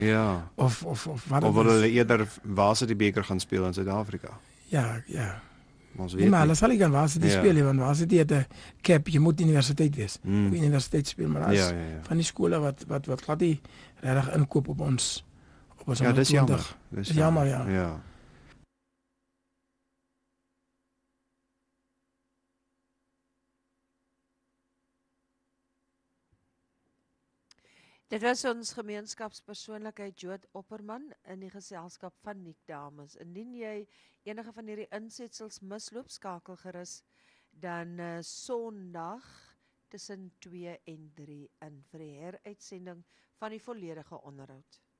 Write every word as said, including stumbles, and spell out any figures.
Ja. Of, of, of wat Of het wil is. hulle eerder waar se die beker gaan speel in Suid-Afrika? Ja, ja. Ons Nee, weet maar nie. hulle sal nie gaan waar ze die Ja. spelen, want waar ze die het 'n cap, je moet universiteit wees. Mm. Goeie universiteit speel, maar daar is Ja, ja, ja. van die skole wat wat wat glad nie regtig inkoop op ons op ons Ja, dis jammer. twintig. Dis Dis jammer, ja. Ja. Dit was ons gemeenskapspersoonlikheid Jood Opperman in die geselskap van Nick Dames. Indien jy enige van hierdie insetsels misloop, skakel gerus dan uh, Sondag tussen twee en drie in vir die heruitsending van die volledige onderhoud.